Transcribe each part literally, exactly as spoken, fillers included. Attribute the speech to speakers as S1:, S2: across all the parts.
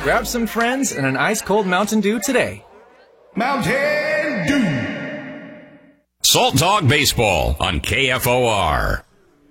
S1: Grab some friends and an ice-cold Mountain Dew today.
S2: Mountain Dew.
S3: Salt Dog Baseball on K F O R.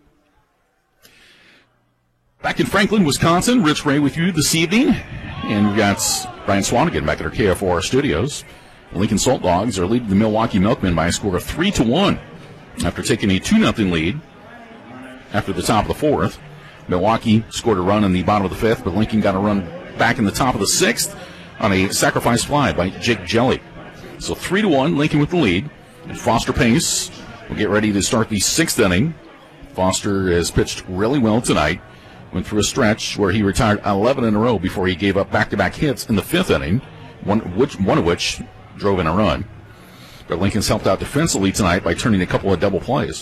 S4: Back in Franklin, Wisconsin, Rich Ray with you this evening. And we've got Brian Swanigan back at our K F O R studios. The Lincoln Salt Dogs are leading the Milwaukee Milkmen by a score of three to one after taking a two nothing lead after the top of the fourth. Milwaukee scored a run in the bottom of the fifth, but Lincoln got a run back in the top of the sixth on a sacrifice fly by Jake Jelly. So three to one, Lincoln with the lead. And Foster Pace will get ready to start the sixth inning. Foster has pitched really well tonight. Went through a stretch where he retired eleven in a row before he gave up back-to-back hits in the fifth inning, one, which, one of which drove in a run. But Lincoln's helped out defensively tonight by turning a couple of double plays.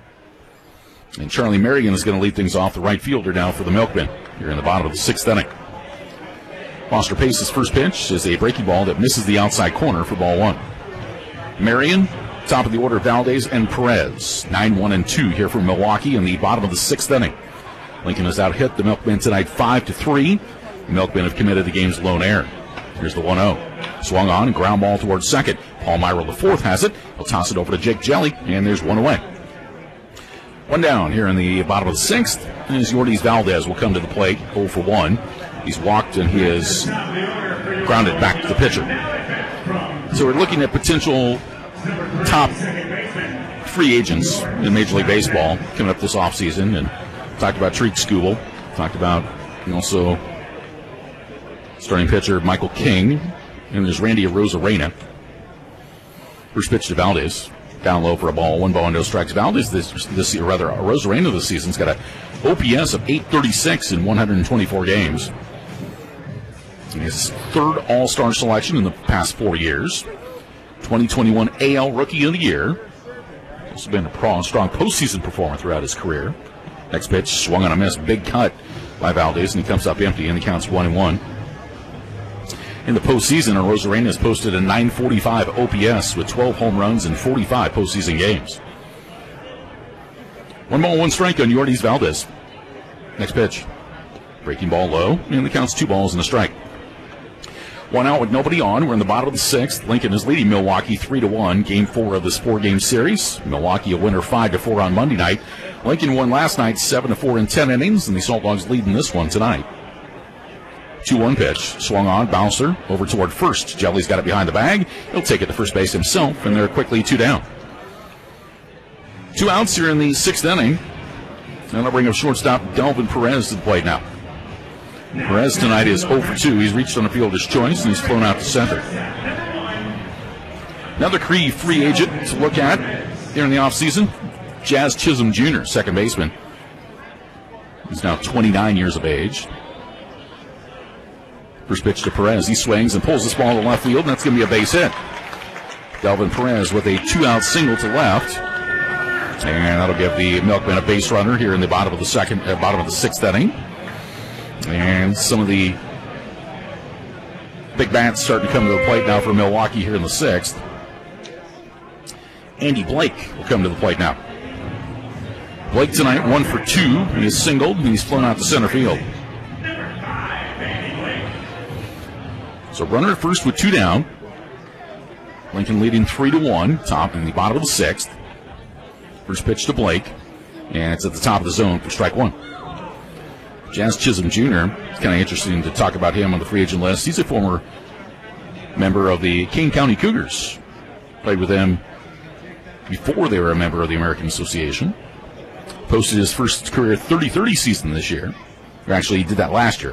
S4: And Charlie Marion is going to lead things off, the right fielder now for the Milkmen here in the bottom of the sixth inning. Foster Pace's first pitch is a breaking ball that misses the outside corner for ball one. Marion, top of the order, Valdez and Perez. nine one and two here from Milwaukee in the bottom of the sixth inning. Lincoln has out-hit the Milkmen tonight five to three. The Milkmen have committed the game's lone error. Here's the one oh. Swung on, ground ball towards second. Paul Myra, the fourth, has it. He'll toss it over to Jake Jelly, and there's one away. One down here in the bottom of the sixth, as Yordes Valdez will come to the plate, oh for one. He's walked, and he has grounded back to the pitcher. So we're looking at potential top free agents in Major League Baseball coming up this offseason, and talked about Tariq Skubal, talked about also starting pitcher Michael King, and there's Randy Arozarena. First pitch to Valdez, down low for a ball, one ball and no strikes. Valdez this, this year, rather Arozarena this season's got a O P S of eight thirty-six in one hundred twenty-four games. His third All-Star selection in the past four years. twenty twenty-one A L Rookie of the Year. Also been a strong postseason performer throughout his career. Next pitch, swung on a miss, big cut by Valdez, and he comes up empty, and he counts one and one. In the postseason, Arozarena has posted a nine forty-five O P S with twelve home runs in forty-five postseason games. One ball, one strike on Yordes Valdez. Next pitch, breaking ball low, and the count's two balls and a strike. One out with nobody on. We're in the bottom of the sixth. Lincoln is leading Milwaukee three to one. Game four of this four-game series. Milwaukee a winner five to four on Monday night. Lincoln won last night seven to four in ten innings, and the Salt Dogs leading this one tonight. two one pitch. Swung on, bouncer, over toward first. Jelly's got it behind the bag. He'll take it to first base himself, and they're quickly two down. Two outs here in the sixth inning. And I'll bring up shortstop Delvin Perez to the plate now. Perez tonight is oh for two. He's reached on a fielder's choice, and he's flown out to center. Another Cree free agent to look at here in the offseason, Jazz Chisholm Junior, second baseman. He's now twenty-nine years of age. First pitch to Perez. He swings and pulls this ball to left field, and that's going to be a base hit. Delvin Perez with a two-out single to left. And that'll give the Milkmen a base runner here in the bottom of the second, uh, bottom of the sixth inning. And some of the big bats starting to come to the plate now for Milwaukee here in the sixth. Andy Blake will come to the plate now. Blake tonight, one for two. He is singled, and he's flown out to center field. So runner at first with two down. Lincoln leading three to one, top in the bottom of the sixth. First pitch to Blake, and it's at the top of the zone for strike one. Jazz Chisholm Junior, it's kind of interesting to talk about him on the free agent list. He's a former member of the Kane County Cougars. Played with them before they were a member of the American Association. Posted his first career thirty thirty season this year. Or actually, he did that last year.